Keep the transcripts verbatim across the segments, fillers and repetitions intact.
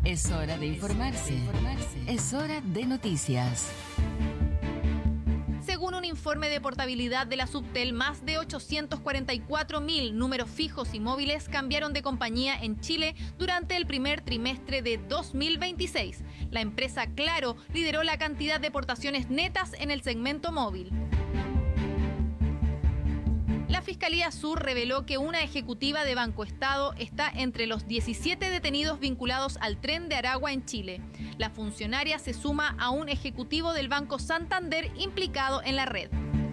Es hora de informarse. Es hora de noticias. Según un informe de portabilidad de la Subtel, más de ochocientos cuarenta y cuatro mil números fijos y móviles cambiaron de compañía en Chile durante el primer trimestre de dos mil veintiséis. La empresa Claro lideró la cantidad de portaciones netas en el segmento móvil. La Fiscalía Sur reveló que una ejecutiva de Banco Estado está entre los diecisiete detenidos vinculados al Tren de Aragua en Chile. La funcionaria se suma a un ejecutivo del Banco Santander implicado en la red.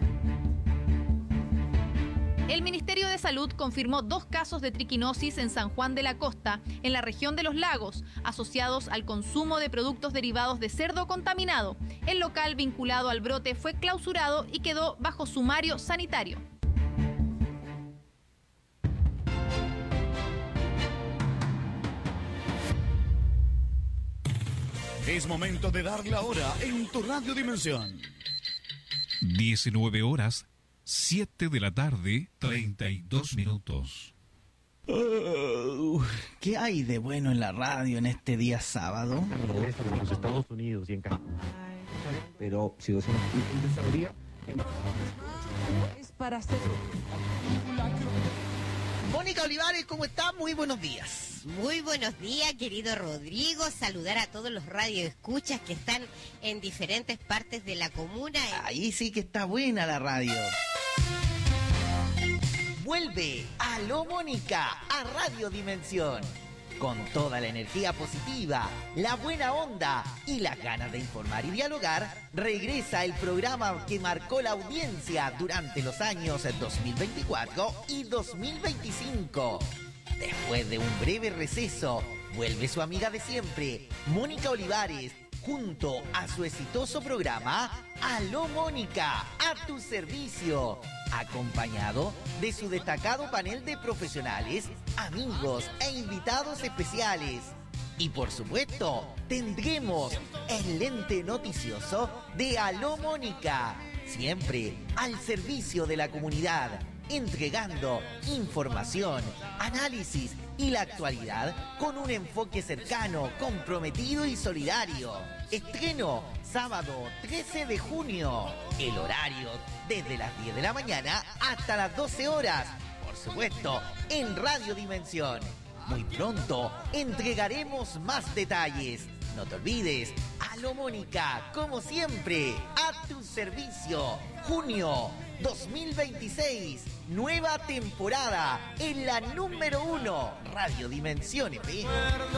El Ministerio de Salud confirmó dos casos de triquinosis en San Juan de la Costa, en la región de Los Lagos, asociados al consumo de productos derivados de cerdo contaminado. El local vinculado al brote fue clausurado y quedó bajo sumario sanitario. Es momento de dar la hora en tu Radio Dimensión. diecinueve horas, siete de la tarde, treinta y dos minutos. Uh, ¿Qué hay de bueno en la radio en este día sábado? En los Estados Unidos y en Canadá. Pero si docena de sabiduría es para hacer. Mónica Olivares, ¿cómo está? Muy buenos días. Muy buenos días, querido Rodrigo. Saludar a todos los radioescuchas que están en diferentes partes de la comuna. Ahí sí que está buena la radio. Vuelve Aló Mónica a Radio Dimensión. Con toda la energía positiva, la buena onda y las ganas de informar y dialogar, regresa el programa que marcó la audiencia durante los años dos mil veinticuatro y dos mil veinticinco. Después de un breve receso, vuelve su amiga de siempre, Mónica Olivares, junto a su exitoso programa Aló Mónica, a tu servicio, acompañado de su destacado panel de profesionales, amigos e invitados especiales. Y por supuesto, tendremos el lente noticioso de Aló Mónica, siempre al servicio de la comunidad, entregando información, análisis y la actualidad con un enfoque cercano, comprometido y solidario. Estreno sábado trece de junio. El horario desde las diez de la mañana hasta las doce horas. Por supuesto, en Radio Dimensión. Muy pronto entregaremos más detalles. No te olvides, Aló Mónica, como siempre, a tu servicio. Junio dos mil veintiséis, nueva temporada en la número uno, Radio Dimensión F M.